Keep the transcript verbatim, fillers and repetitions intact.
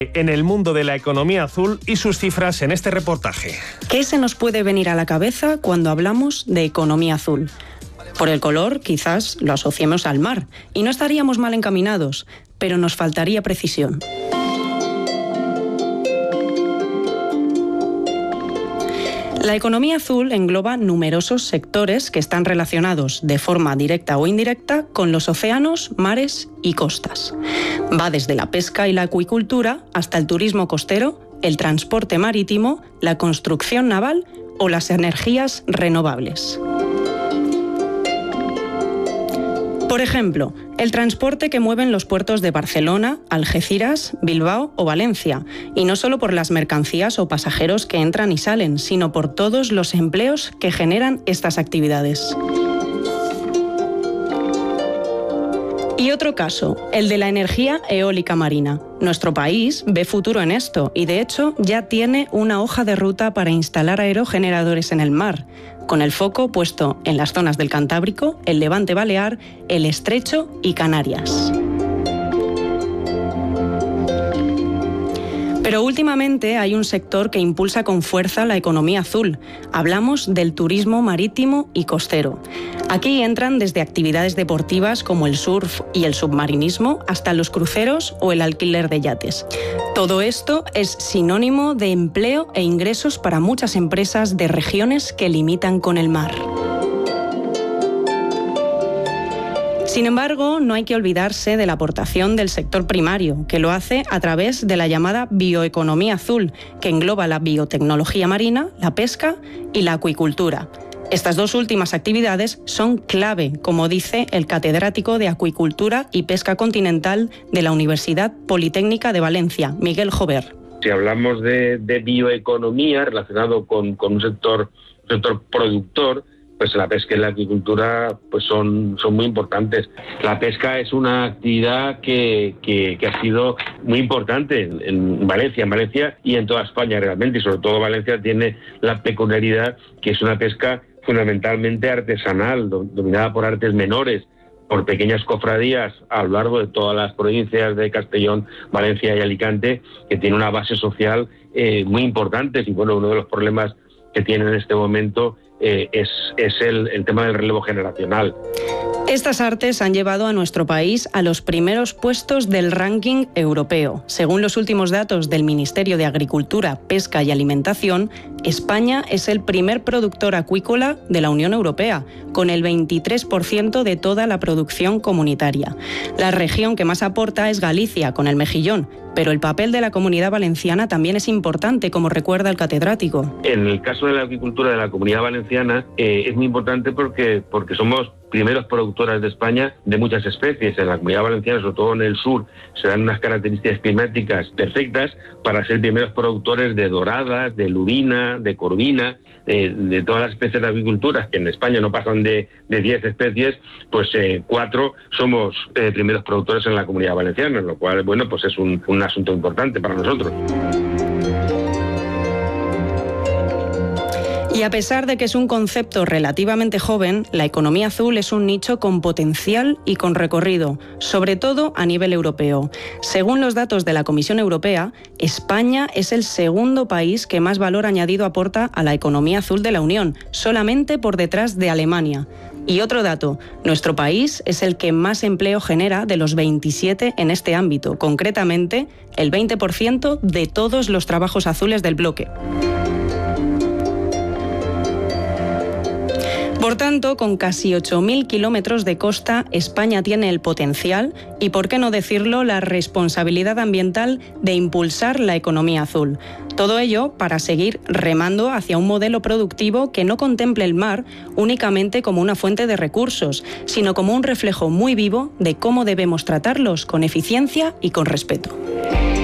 En el mundo de la economía azul y sus cifras en este reportaje. ¿Qué se nos puede venir a la cabeza cuando hablamos de economía azul? Por el color, quizás lo asociemos al mar, y no estaríamos mal encaminados, pero nos faltaría precisión. La economía azul engloba numerosos sectores que están relacionados de forma directa o indirecta con los océanos, mares y costas. Va desde la pesca y la acuicultura hasta el turismo costero, el transporte marítimo, la construcción naval o las energías renovables. Por ejemplo, el transporte que mueven los puertos de Barcelona, Algeciras, Bilbao o Valencia, y no solo por las mercancías o pasajeros que entran y salen, sino por todos los empleos que generan estas actividades. Y otro caso, el de la energía eólica marina. Nuestro país ve futuro en esto y, de hecho, ya tiene una hoja de ruta para instalar aerogeneradores en el mar, con el foco puesto en las zonas del Cantábrico, el Levante Balear, el Estrecho y Canarias. Pero últimamente hay un sector que impulsa con fuerza la economía azul. Hablamos del turismo marítimo y costero. Aquí entran desde actividades deportivas como el surf y el submarinismo hasta los cruceros o el alquiler de yates. Todo esto es sinónimo de empleo e ingresos para muchas empresas de regiones que limitan con el mar. Sin embargo, no hay que olvidarse de la aportación del sector primario, que lo hace a través de la llamada bioeconomía azul, que engloba la biotecnología marina, la pesca y la acuicultura. Estas dos últimas actividades son clave, como dice el catedrático de Acuicultura y Pesca Continental de la Universidad Politécnica de Valencia, Miguel Jover. Si hablamos de, de bioeconomía relacionado con, con un sector, un sector productor, pues la pesca y la acuicultura pues son, son muy importantes. La pesca es una actividad que, que, que ha sido muy importante en, en Valencia, en Valencia y en toda España realmente, y sobre todo Valencia tiene la peculiaridad que es una pesca fundamentalmente artesanal, dominada por artes menores, por pequeñas cofradías a lo largo de todas las provincias de Castellón, Valencia y Alicante, que tiene una base social eh, muy importante. Y bueno, uno de los problemas que tiene en este momento eh, es, es el, el tema del relevo generacional. Estas artes han llevado a nuestro país a los primeros puestos del ranking europeo. Según los últimos datos del Ministerio de Agricultura, Pesca y Alimentación, España es el primer productor acuícola de la Unión Europea, con el veintitrés por ciento de toda la producción comunitaria. La región que más aporta es Galicia, con el mejillón, pero el papel de la Comunidad Valenciana también es importante, como recuerda el catedrático. En el caso de la acuicultura de la Comunidad Valenciana eh, es muy importante porque, porque somos primeros productoras de España de muchas especies. En la Comunidad Valenciana, sobre todo en el sur, se dan unas características climáticas perfectas para ser primeros productores de doradas, de lubina, de corvina, de, de todas las especies de acuicultura, que en España no pasan de, de diez especies, pues eh, cuatro somos eh, primeros productores en la Comunidad Valenciana, lo cual, bueno, pues es un, un asunto importante para nosotros. Y a pesar de que es un concepto relativamente joven, la economía azul es un nicho con potencial y con recorrido, sobre todo a nivel europeo. Según los datos de la Comisión Europea, España es el segundo país que más valor añadido aporta a la economía azul de la Unión, solamente por detrás de Alemania. Y otro dato, nuestro país es el que más empleo genera de los veintisiete en este ámbito, concretamente el veinte por ciento de todos los trabajos azules del bloque. Por tanto, con casi ocho mil kilómetros de costa, España tiene el potencial y, por qué no decirlo, la responsabilidad ambiental de impulsar la economía azul. Todo ello para seguir remando hacia un modelo productivo que no contemple el mar únicamente como una fuente de recursos, sino como un reflejo muy vivo de cómo debemos tratarlos con eficiencia y con respeto.